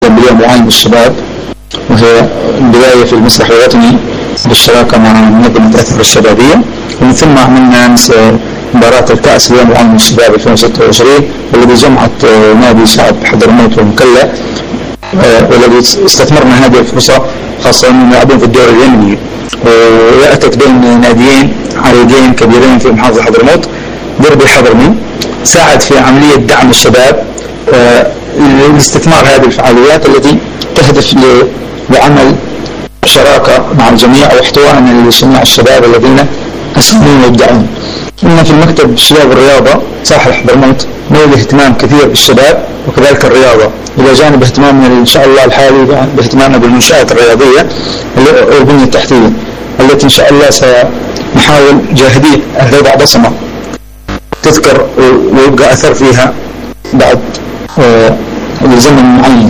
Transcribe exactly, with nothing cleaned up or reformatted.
بيوم معين للشباب، وهي البداية في المسرح الوطني بالشراكة مع منظمة أثر الشبابية، ومن ثم عملنا مباراة الكأس اليوم معين للشباب ألفين وستة وعشرين والذي جمعت نادي شعب حضرموت ومكلا، والذي استثمرنا هذه الفرصة خاصة أنهم يلعبون في الدور اليمني، ويأتت بين ناديين عريقين كبيرين في محافظة حضرموت، دربي حضرمي ساعد في عملية دعم الشباب لاستثمار هذه الفعاليات التي تهدف لعمل شراكة مع الجميع واحتواء لجميع الشباب الذين أسهمون ويبدعون. إن في المكتب الشباب والرياضة ساحل حضرموت نولي اهتمام كثير بالشباب وكذلك الرياضة، إلى جانب اهتمامنا إن شاء الله الحالي باهتمامنا بالمنشآت الرياضية والبنية التحتية التي إن شاء الله سنحاول جاهدين أن نضع بصمة تذكر ويبقى أثر فيها بعد لزمن معين.